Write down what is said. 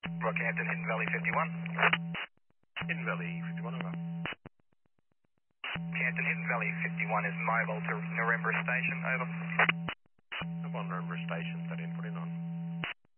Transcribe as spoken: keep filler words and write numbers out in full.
Rockhampton, Hidden Valley fifty-one. Hidden Valley fifty-one, over. Canton, Hidden Valley fifty-one is mobile to Narembra Station, over. Up on Narembra Station, that input in,